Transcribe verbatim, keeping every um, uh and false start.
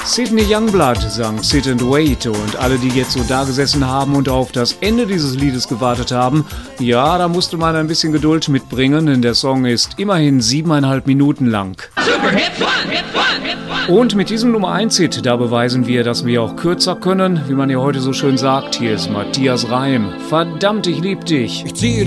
Sidney Youngblood sang Sit and Wait und alle, die jetzt so da gesessen haben und auf das Ende dieses Liedes gewartet haben, ja, da musste man ein bisschen Geduld mitbringen, denn der Song ist immerhin siebeneinhalb Minuten lang. Super Hit One, Hit One, Hit One. Und mit diesem Nummer eins Hit, da beweisen wir, dass wir auch kürzer können, wie man ja heute so schön sagt. Hier ist Matthias Reim. Verdammt, ich lieb dich. Ich ziehe